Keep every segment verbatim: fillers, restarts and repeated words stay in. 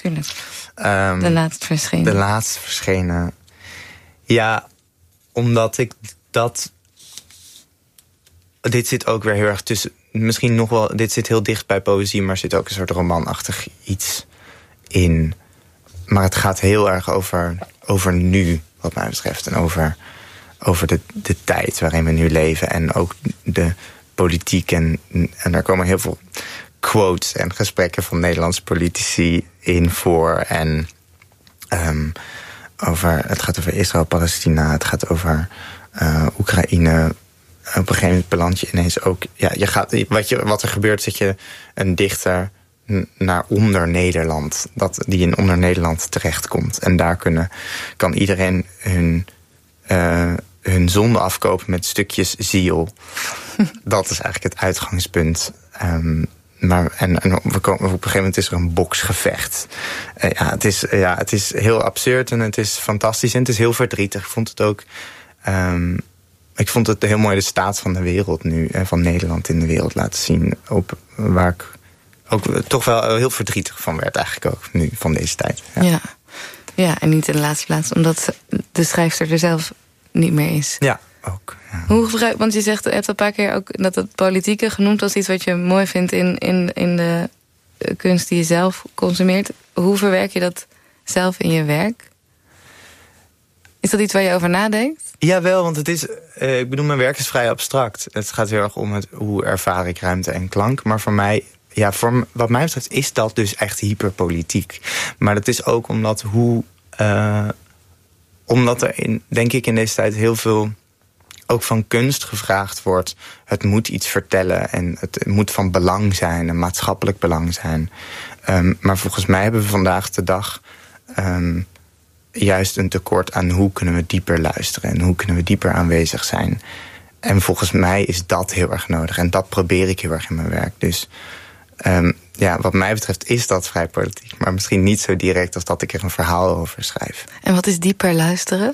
tuurlijk. Um, de laatst verschenen. De laatst verschenen. Ja, omdat ik dat... Dit zit ook weer heel erg tussen... Misschien nog wel... Dit zit heel dicht bij poëzie, maar er zit ook een soort romanachtig iets in. Maar het gaat heel erg over, over nu, wat mij betreft. En over, over de, de tijd waarin we nu leven. En ook de politiek. En, en daar komen heel veel quotes en gesprekken van Nederlandse politici in voor. En um, over, het gaat over Israël-Palestina. Het gaat over uh, Oekraïne. Op een gegeven moment beland je ineens ook... Ja, je gaat, wat, je, wat er gebeurt, is dat je een dichter naar onder Nederland... Dat, die in onder Nederland terechtkomt. En daar kunnen, kan iedereen hun, uh, hun zonde afkopen met stukjes ziel. Dat is eigenlijk het uitgangspunt. Um, maar, en en we komen, op een gegeven moment is er een boksgevecht. Uh, ja, het is, uh, ja, het is heel absurd en het is fantastisch en het is heel verdrietig. Ik vond het ook... Um, Ik vond het heel mooi de staat van de wereld nu... en van Nederland in de wereld laten zien. Op, waar ik ook toch wel heel verdrietig van werd eigenlijk ook. Nu, van deze tijd. Ja, ja. ja en niet in de laatste plaats. Omdat de schrijfster er zelf niet meer is. Ja, ook. Ja. Hoe gebruik, want je zegt, je hebt een paar keer ook dat het politieke genoemd als iets wat je mooi vindt... in, in, in de kunst die je zelf consumeert. Hoe verwerk je dat zelf in je werk? Is dat iets waar je over nadenkt? Jawel, want het is... Uh, ik bedoel, mijn werk is vrij abstract. Het gaat heel erg om het, hoe ervaar ik ruimte en klank. Maar voor mij, ja, voor, wat mij betreft is dat dus echt hyperpolitiek. Maar dat is ook omdat hoe... Uh, omdat er, in, denk ik, in deze tijd heel veel... ook van kunst gevraagd wordt. Het moet iets vertellen en het moet van belang zijn. Een maatschappelijk belang zijn. Um, maar volgens mij hebben we vandaag de dag... Um, juist een tekort aan hoe kunnen we dieper luisteren... en hoe kunnen we dieper aanwezig zijn. En volgens mij is dat heel erg nodig. En dat probeer ik heel erg in mijn werk. Dus um, ja, wat mij betreft is dat vrij politiek. Maar misschien niet zo direct als dat ik er een verhaal over schrijf. En wat is dieper luisteren?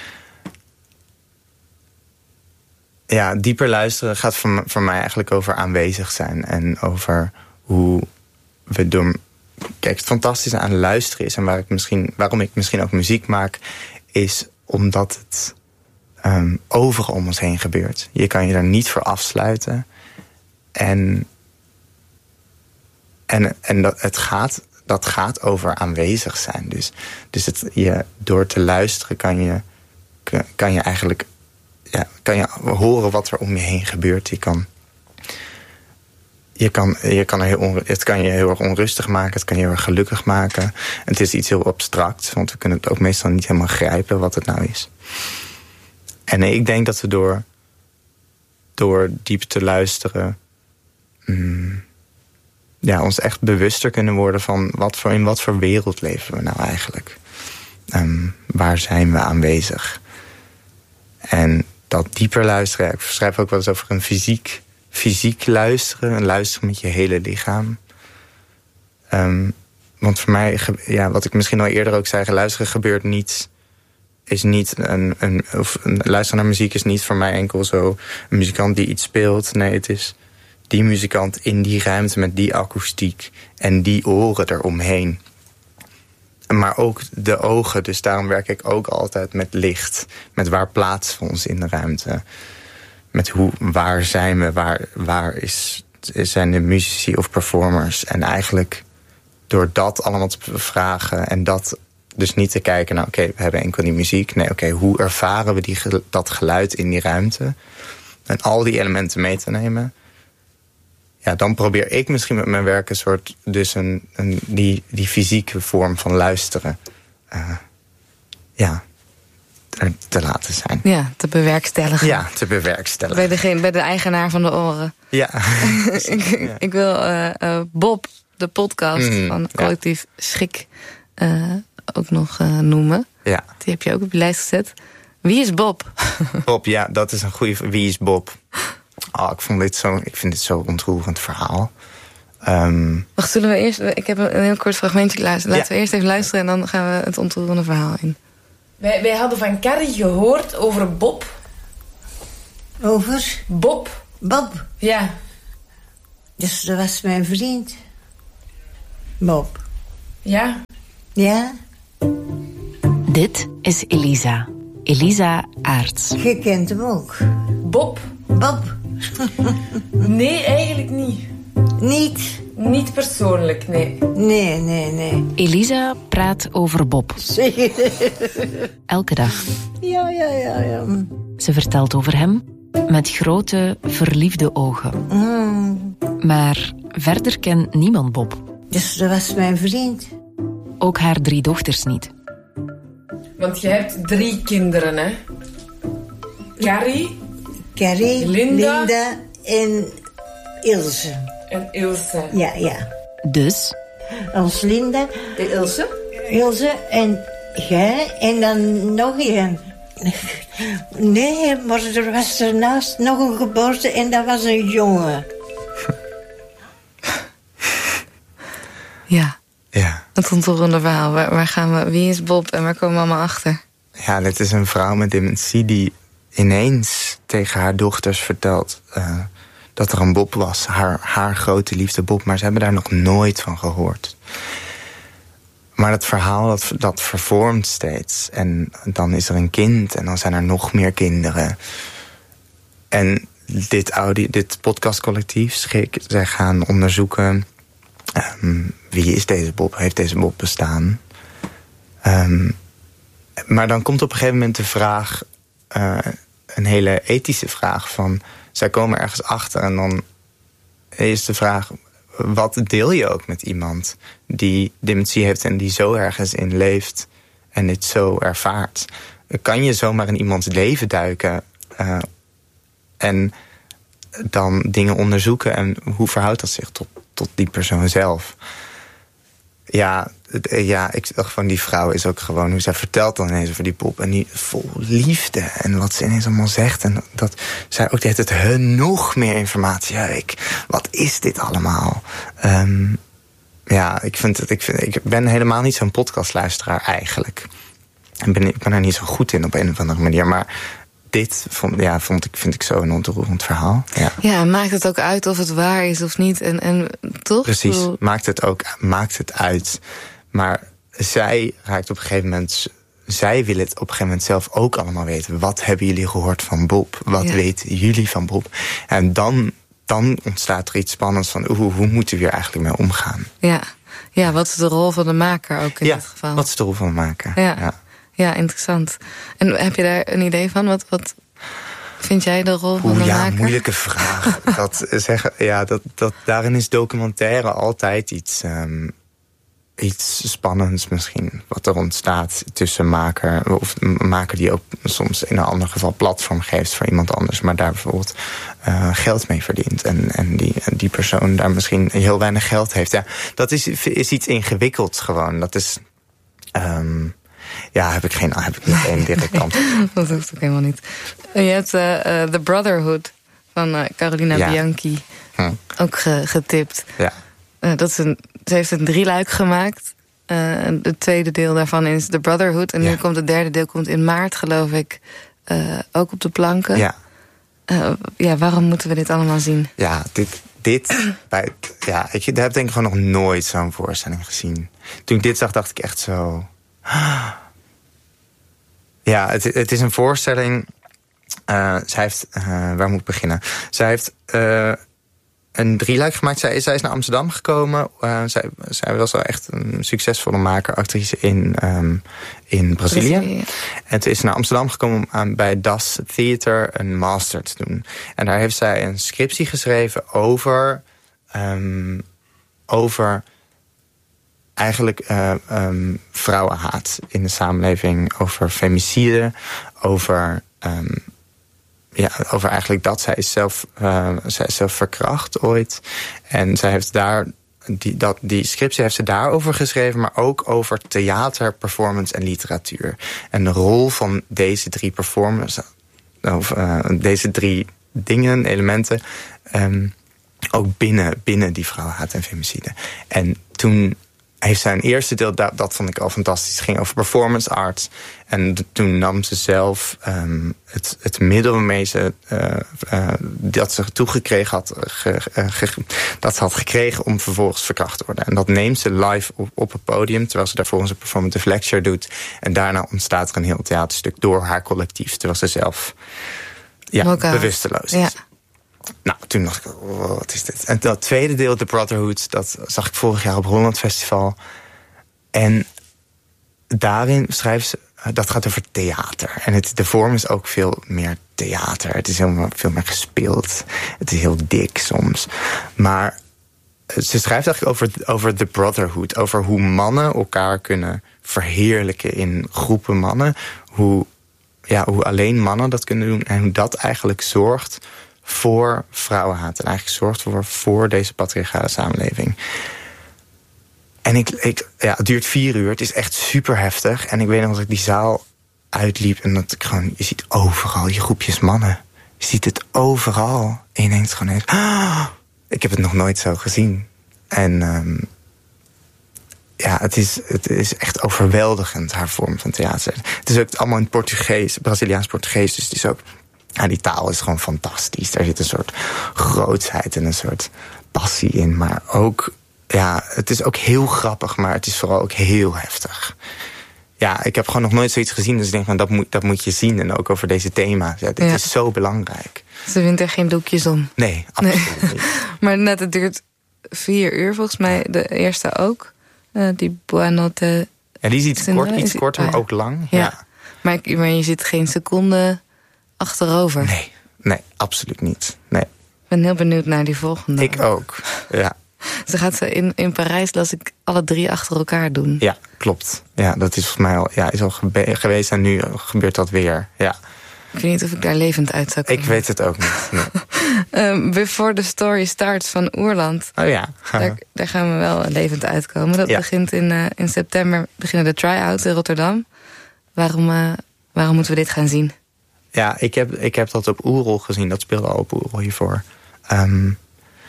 Ja, dieper luisteren gaat voor, voor mij eigenlijk over aanwezig zijn. En over hoe we door... Kijk, het fantastische aan luisteren is... en waar ik misschien, waarom ik misschien ook muziek maak... is omdat het um, overal om ons heen gebeurt. Je kan je daar niet voor afsluiten. En, en, en dat, het gaat, dat gaat over aanwezig zijn. Dus, dus het, je, door te luisteren kan je, kan je eigenlijk... Ja, kan je horen wat er om je heen gebeurt. Je kan... Je kan, je kan er heel on, het kan je heel erg onrustig maken, het kan je heel erg gelukkig maken. En het is iets heel abstracts, want we kunnen het ook meestal niet helemaal grijpen wat het nou is. En ik denk dat we door, door diep te luisteren... Mm, ja, ons echt bewuster kunnen worden van wat voor, in wat voor wereld leven we nou eigenlijk. Um, waar zijn we aanwezig? En dat dieper luisteren, ja, ik schrijf ook wel eens over een fysiek... fysiek luisteren, en luisteren met je hele lichaam. Um, want voor mij, ja, wat ik misschien al eerder ook zei... luisteren gebeurt niet... is niet een, een, of een, luisteren naar muziek is niet voor mij enkel zo... een muzikant die iets speelt. Nee, het is die muzikant in die ruimte met die akoestiek... en die oren eromheen. Maar ook de ogen, dus daarom werk ik ook altijd met licht. Met waar plaatsen we ons in de ruimte... Met hoe, waar zijn we, waar, waar is, zijn de muzici of performers. En eigenlijk door dat allemaal te bevragen... en dat dus niet te kijken naar, oké, okay, we hebben enkel die muziek. Nee, oké, okay, hoe ervaren we die, dat geluid in die ruimte? En al die elementen mee te nemen. Ja, dan probeer ik misschien met mijn werk een soort... dus een, een, die, die fysieke vorm van luisteren. Uh, ja... te laten zijn. Ja, te bewerkstelligen. Ja, te bewerkstelligen. Bij de, bij de eigenaar van de oren. Ja. ik, ja. ik wil uh, uh, Bob, de podcast mm, van Collectief ja. Schik... Uh, ook nog uh, noemen. Ja. Die heb je ook op je lijst gezet. Wie is Bob? Bob, ja, dat is een goede... Wie is Bob? Oh, ik, vond dit zo, ik vind dit zo'n ontroerend verhaal. Um, Wacht, zullen we eerst... Ik heb een heel kort fragmentje geluisterd. Laten ja. we eerst even luisteren en dan gaan we het ontroerende verhaal in. Wij, wij hadden van Carrie gehoord over Bob. Over? Bob. Bob? Ja. Dus dat was mijn vriend. Bob. Ja. Ja? Dit is Elisa. Elisa Aerts. Je kent hem ook. Bob? Bob? Nee, eigenlijk niet. Niet? Niet persoonlijk, nee. Nee, nee, nee. Elisa praat over Bob. Elke dag. Ja, ja, ja, ja. Ze vertelt over hem met grote, verliefde ogen. Mm. Maar verder kent niemand Bob. Dus dat was mijn vriend. Ook haar drie dochters niet. Want je hebt drie kinderen, hè? Carrie. Carrie, Linda. Linda en Ilse. En Ilse. Ja, ja. Dus Als Linda, De Ilse? Ilse en jij en dan nog één. Nee, maar er was ernaast nog een geboorte en dat was een jongen. Ja, Ja. het ontroerende verhaal. Waar, waar gaan we? Wie is Bob en waar komen we allemaal achter? Ja, dit is een vrouw met dementie die ineens tegen haar dochters vertelt uh, dat er een Bob was. Haar, haar grote liefde Bob, maar ze hebben daar nog nooit van gehoord. Maar dat verhaal, dat, dat vervormt steeds. En dan is er een kind en dan zijn er nog meer kinderen. En dit, audio, dit podcastcollectief, Schik, zij gaan onderzoeken... Um, wie is deze Bob? Heeft deze Bob bestaan? Um, maar dan komt op een gegeven moment de vraag... Uh, een hele ethische vraag van... zij komen ergens achter en dan is de vraag... wat deel je ook met iemand die dementie heeft... en die zo ergens in leeft en dit zo ervaart? Kan je zomaar in iemands leven duiken... Uh, en dan dingen onderzoeken... en hoe verhoudt dat zich tot, tot die persoon zelf? Ja, ja, ik dacht van die vrouw is ook gewoon... hoe zij vertelt dan ineens over die Bob... en die vol liefde en wat ze ineens allemaal zegt... en dat zij ook deed het hun nog meer informatie. Ja, ik, wat is dit allemaal? Um, ja, ik, vind het, ik, vind, ik ben helemaal niet zo'n podcastluisteraar eigenlijk. Ik ben, ik ben er niet zo goed in op een of andere manier... maar dit vond, ja, vond ik, vind ik zo een ontroerend verhaal. Ja, Ja, maakt het ook uit of het waar is of niet? En, en toch? precies, Bedoel, maakt het ook maakt het uit. Maar zij raakt op een gegeven moment... zij willen het op een gegeven moment zelf ook allemaal weten. Wat hebben jullie gehoord van Bob? Wat Ja. weten jullie van Bob? En dan, dan ontstaat er iets spannends van... Oeh, hoe moeten we hier eigenlijk mee omgaan? Ja. ja, wat is de rol van de maker ook in ja, dit geval? wat is de rol van maken? Ja. Ja. Ja, interessant. En heb je daar een idee van? Wat, wat vind jij de rol van Oeh, de ja, maker? moeilijke vraag. dat, zeggen, ja, dat, dat, daarin is documentaire altijd iets, um, iets spannends misschien. Wat er ontstaat tussen maker... of een maker die ook soms in een ander geval platform geeft voor iemand anders... maar daar bijvoorbeeld uh, geld mee verdient. En, en die, die persoon daar misschien heel weinig geld heeft. Ja, dat is, is iets ingewikkelds gewoon. Dat is... Um, Ja, heb ik geen heb ik niet één direct antwoord. Dat hoeft ook helemaal niet. Je hebt uh, uh, The Brotherhood van uh, Carolina Ja. Bianchi Hm. ook ge, getipt. Ja. Uh, dat is een, ze heeft een drieluik gemaakt. Uh, het tweede deel daarvan is The Brotherhood. En Ja. nu komt het derde deel komt in maart, geloof ik, uh, ook op de planken. Ja. Uh, ja, waarom moeten we dit allemaal zien? Ja, dit, dit bij, ja, ik heb denk ik gewoon nog nooit zo'n voorstelling gezien. Toen ik dit zag, dacht ik echt zo... Ja, het, het is een voorstelling... Uh, zij heeft... Uh, waar moet ik beginnen? Zij heeft uh, een drieluik gemaakt. Zij, zij is naar Amsterdam gekomen. Uh, zij, zij was wel echt een succesvolle maker, actrice in, um, in Brazilië. Brazilië. En toen is ze naar Amsterdam gekomen om aan, bij Das Theater een master te doen. En daar heeft zij een scriptie geschreven over... Um, over... eigenlijk uh, um, vrouwenhaat in de samenleving, over femicide, over, um, ja, over eigenlijk dat zij is zelf, uh, zij is zelf verkracht ooit. En zij heeft daar, die, dat, die scriptie heeft ze daarover geschreven, maar ook over theater, performance en literatuur. En de rol van deze drie performers, of uh, deze drie dingen, elementen, um, ook binnen, binnen die vrouwenhaat en femicide. En toen heeft zijn eerste deel, dat, dat vond ik al fantastisch. Het ging over performance arts. En de, toen nam ze zelf um, het, het middel waarmee ze uh, uh, dat ze toegekregen had, ge, uh, ge, dat ze had gekregen om vervolgens verkracht te worden. En dat neemt ze live op, op het podium, terwijl ze daarvoor een performative lecture doet. En daarna ontstaat er een heel theaterstuk door haar collectief, terwijl ze zelf ja, bewusteloos is. Ja. Nou, toen dacht ik, oh, wat is dit? En dat tweede deel, The Brotherhood, dat zag ik vorig jaar op Holland Festival. En daarin schrijft ze, dat gaat over theater. En het, de vorm is ook veel meer theater. Het is helemaal veel meer gespeeld. Het is heel dik soms. Maar ze schrijft eigenlijk over, over The Brotherhood. Over hoe mannen elkaar kunnen verheerlijken in groepen mannen. Hoe, ja, hoe alleen mannen dat kunnen doen. En hoe dat eigenlijk zorgt voor vrouwenhaat. En eigenlijk zorgt voor, voor deze patriarchale samenleving. En ik, ik, ja, het duurt vier uur. Het is echt super heftig. En ik weet nog dat ik die zaal uitliep. En dat ik gewoon, je ziet overal je groepjes mannen. Je ziet het overal. En je denkt gewoon eens, ah, ik heb het nog nooit zo gezien. En um, ja, het is, het is echt overweldigend, haar vorm van theater. Het is ook allemaal in het Portugees, Braziliaans Portugees. Dus het is ook, ja, die taal is gewoon fantastisch. Daar zit een soort grootsheid en een soort passie in. Maar ook, ja, het is ook heel grappig, maar het is vooral ook heel heftig. Ja, ik heb gewoon nog nooit zoiets gezien. Dus ik denk van, dat moet, dat moet je zien. En ook over deze thema's. Ja, dit ja. is zo belangrijk. Ze wint er geen doekjes om. Nee, absoluut nee. niet. Maar net, het duurt vier uur volgens mij. De eerste ook. Uh, die Buanotte. Ja, die is iets, kort, iets korter, maar ook lang. Ja. ja. Maar, maar je zit geen seconde achterover. Nee, nee, absoluut niet. Nee. Ik ben heel benieuwd naar die volgende. Ik ook, ja. Ze gaat ze in, in Parijs, las ik, alle drie achter elkaar doen. Ja, klopt. Ja, dat is volgens mij al, ja, is al gebe- geweest en nu gebeurt dat weer. Ja. Ik weet niet of ik daar levend uit zou komen. Ik weet het ook niet. Nee. um, Before the Story Starts van Oerland. Oh ja. Daar, daar gaan we wel levend uitkomen. Dat ja. begint in, uh, in september, beginnen de try-outs in Rotterdam. Waarom, uh, waarom moeten we dit gaan zien? Ja, ik heb, ik heb dat op Oerol gezien. Dat speelde al op Oerol hiervoor. Um,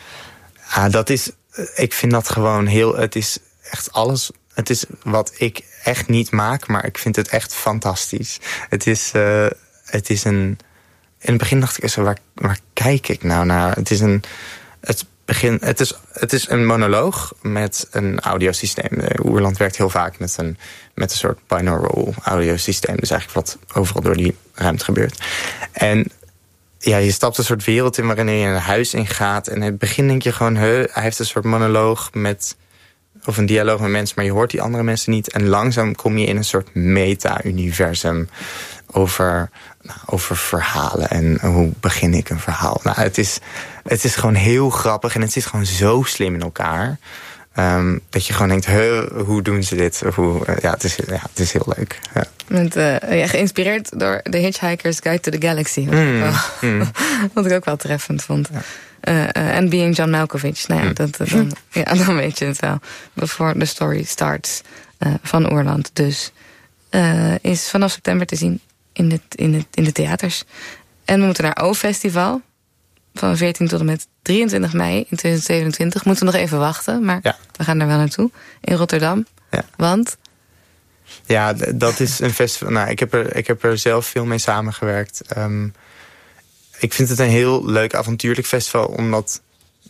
ja, dat is, ik vind dat gewoon heel, het is echt alles. Het is wat ik echt niet maak, maar ik vind het echt fantastisch. Het is, uh, het is een, in het begin dacht ik, waar, waar kijk ik nou naar? Het is een, het begin, het is, het is een monoloog met een audiosysteem. Oerland werkt heel vaak met een, met een soort binaural audiosysteem. Dus eigenlijk wat overal door die ruimte gebeurt. En ja, je stapt een soort wereld in waarin je een huis ingaat. En in het begin denk je gewoon, he, hij heeft een soort monoloog met, of een dialoog met mensen, maar je hoort die andere mensen niet. En langzaam kom je in een soort meta-universum over, nou, over verhalen. En hoe begin ik een verhaal? Nou, het is, het is gewoon heel grappig en het zit gewoon zo slim in elkaar. Um, dat je gewoon denkt, hoe doen ze dit? Hoe, uh, ja, het is, ja, het is heel leuk. Ja. Met, uh, ja, geïnspireerd door The Hitchhiker's Guide to the Galaxy. Wat, mm, ik, wel, mm. wat ik ook wel treffend vond. Ja. Uh, uh, en Being John Malkovich. Nou ja, mm. dat, uh, dan, ja, dan weet je het wel. Before the Story Starts uh, van Oerland. Dus uh, is vanaf september te zien in, het, in, het, in de theaters. En we moeten naar O-Festival. Van veertien tot en met drieëntwintig mei in tweeduizend zevenentwintig. Moeten we nog even wachten, maar ja. we gaan daar wel naartoe. In Rotterdam. Ja. Want? Ja, dat is een festival. Nou, ik heb er, ik heb er zelf veel mee samengewerkt. Um, ik vind het een heel leuk avontuurlijk festival, omdat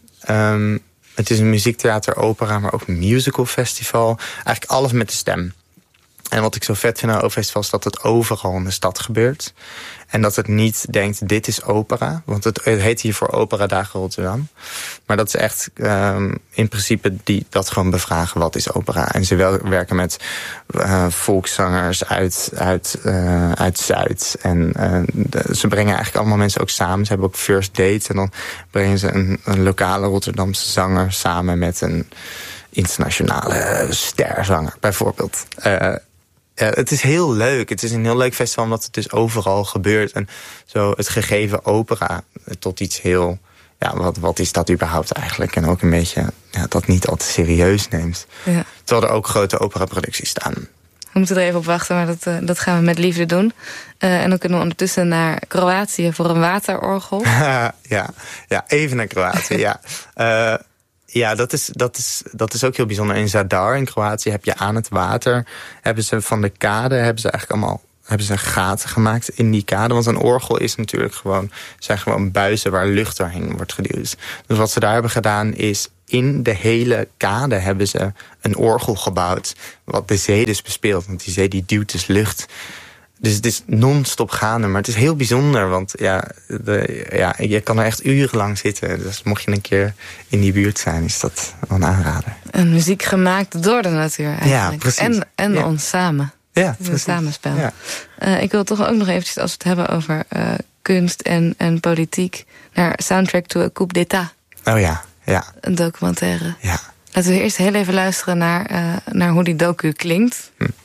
um, het is een muziektheater, opera, maar ook een musical festival. Eigenlijk alles met de stem. En wat ik zo vet vind aan O-Festival is dat het overal in de stad gebeurt. En dat het niet denkt, dit is opera. Want het, het heet hier voor Opera Dagen Rotterdam. Maar dat is echt um, in principe die, dat gewoon bevragen, wat is opera. En ze wel, werken met uh, volkszangers uit, uit, uh, uit Zuid. En uh, de, ze brengen eigenlijk allemaal mensen ook samen. Ze hebben ook first dates. En dan brengen ze een, een lokale Rotterdamse zanger samen met een internationale sterzanger, bijvoorbeeld. Uh, Ja, het is heel leuk. Het is een heel leuk festival omdat het dus overal gebeurt. En zo het gegeven opera tot iets heel, ja, wat, wat is dat überhaupt eigenlijk? En ook een beetje, ja, dat niet al te serieus neemt. Ja. Terwijl er ook grote operaproducties staan. We moeten er even op wachten, maar dat, uh, dat gaan we met liefde doen. Uh, en dan kunnen we ondertussen naar Kroatië voor een waterorgel. ja, ja, even naar Kroatië, ja. Uh, Ja, dat is, dat, is, dat is ook heel bijzonder. In Zadar, in Kroatië, heb je aan het water... hebben ze van de kade hebben ze eigenlijk allemaal hebben ze gaten gemaakt in die kade. Want een orgel is natuurlijk gewoon, zijn gewoon buizen waar lucht doorheen wordt geduwd. Dus wat ze daar hebben gedaan is, in de hele kade hebben ze een orgel gebouwd. Wat de zee dus bespeelt. Want die zee die duwt dus lucht. Dus het is non-stop gaande. Maar het is heel bijzonder. Want ja, de, ja, je kan er echt urenlang zitten. Dus mocht je een keer in die buurt zijn, is dat wel een aanrader. En muziek gemaakt door de natuur eigenlijk. Ja, precies. En, en ja. ons samen. Ja, het is een samenspel. Ja. Uh, ik wil toch ook nog eventjes, als we het hebben over uh, kunst en, en politiek, naar Soundtrack to a Coup d'État. Oh ja, ja. Een documentaire. Ja. Laten we eerst heel even luisteren naar, uh, naar hoe die docu klinkt. Hm.